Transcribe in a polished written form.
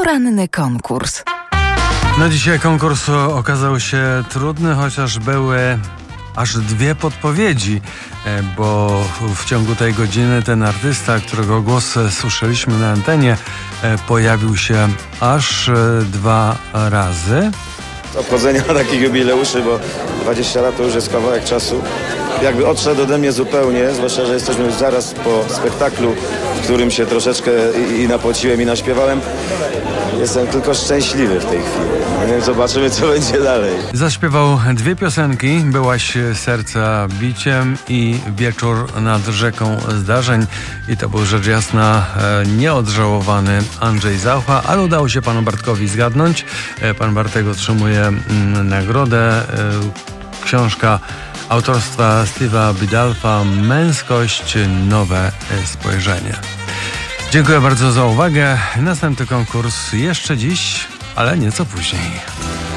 Poranny konkurs. No dzisiaj konkurs okazał się trudny, chociaż były aż 2 podpowiedzi, bo w ciągu tej godziny ten artysta, którego głos słyszeliśmy na antenie, pojawił się aż 2 razy. Obchodzenia takich jubileuszy, bo 20 lat to już jest kawałek czasu. Jakby odszedł ode mnie zupełnie, zwłaszcza, że jesteśmy już zaraz po spektaklu, w którym się troszeczkę i napociłem, i naśpiewałem. Jestem tylko szczęśliwy w tej chwili. No więc zobaczymy, co będzie dalej. Zaśpiewał 2 piosenki, Byłaś serca biciem i Wieczór nad rzeką zdarzeń. I to był rzecz jasna nieodżałowany Andrzej Zaucha, ale udało się panu Bartkowi zgadnąć. Pan Bartek otrzymuje nagrodę. Książka autorstwa Steve'a Bidalfa, Męskość, nowe spojrzenie. Dziękuję bardzo za uwagę. Następny konkurs jeszcze dziś, ale nieco później.